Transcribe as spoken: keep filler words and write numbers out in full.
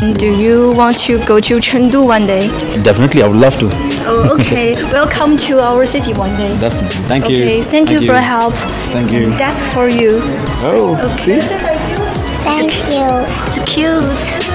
Do you want to go to Chengdu one day? Definitely, I would love to. Oh, okay. Welcome to our city one day. Definitely. Thank you. Okay, thank, you for your help. Thank you. That's for you. Oh, Okay. see? Thank you. It's cute.